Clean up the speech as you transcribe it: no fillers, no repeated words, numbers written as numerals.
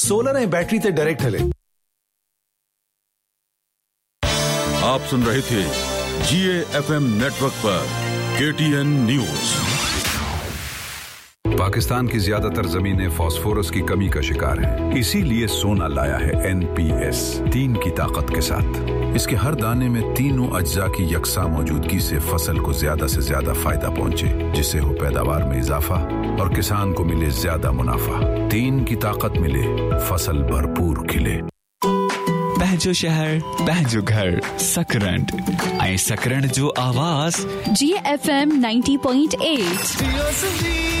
Solar है battery ते direct हले। आप सुन रहे थे GAFM नेटवर्क पर KTN न्यूज। पाकिस्तान की ज्यादातर जमीनें फास्फोरस की कमी का शिकार हैं। इसीलिए सोना लाया है NPS 3 की ताकत के साथ। इसके हर दाने में तीनों अज्जा की यकसा मौजूदगी से फसल को ज्यादा से ज्यादा फायदा पहुंचे, जिससे हो पैदावार में इजाफा और किसान को मिले ज्यादा मुनाफा। 3 की ताकत मिले, फसल भरपूर खिले। बहजो शहर बहजो घर सकरंड आई सकरंड जो आवाज GFM 90.8